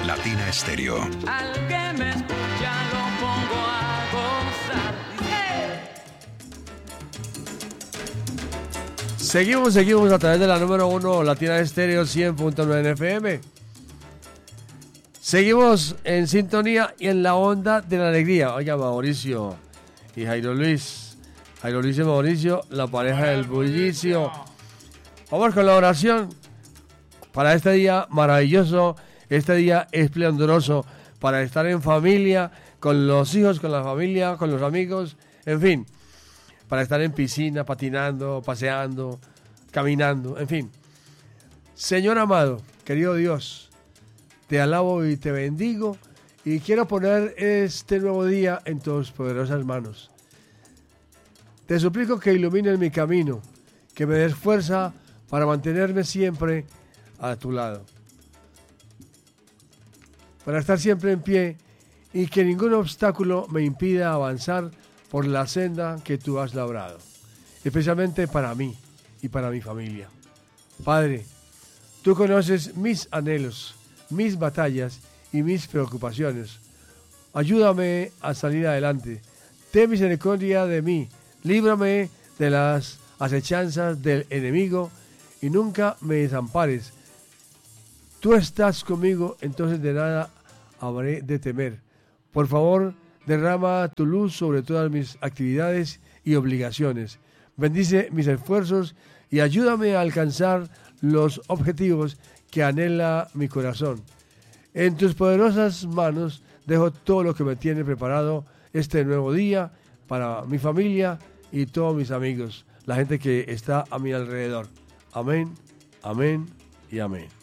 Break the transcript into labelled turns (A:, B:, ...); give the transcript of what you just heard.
A: Latina Estéreo.
B: Al que me escucha lo pongo a gozar.
C: Seguimos a través de la número 1 Latina Estéreo 100.9 FM. Seguimos en sintonía y en la onda de la alegría. Oiga, Mauricio y Jairo Luis y Mauricio, la pareja del bullicio. Vamos con la oración para este día maravilloso, este día esplendoroso, para estar en familia, con los hijos, con la familia, con los amigos, en fin, para estar en piscina, patinando, paseando, caminando, en fin. Señor amado, querido Dios, te alabo y te bendigo y quiero poner este nuevo día en tus poderosas manos. Te suplico que ilumines mi camino, que me des fuerza para mantenerme siempre a tu lado, para estar siempre en pie y que ningún obstáculo me impida avanzar por la senda que tú has labrado, especialmente para mí y para mi familia. Padre, tú conoces mis anhelos, mis batallas y mis preocupaciones. Ayúdame a salir adelante. Ten misericordia de mí, líbrame de las acechanzas del enemigo y nunca me desampares. Tú estás conmigo, entonces de nada habré de temer. Por favor, derrama tu luz sobre todas mis actividades y obligaciones. Bendice mis esfuerzos y ayúdame a alcanzar los objetivos que anhela mi corazón. En tus poderosas manos dejo todo lo que me tiene preparado este nuevo día para mi familia y todos mis amigos, la gente que está a mi alrededor. Amén, amén y amén.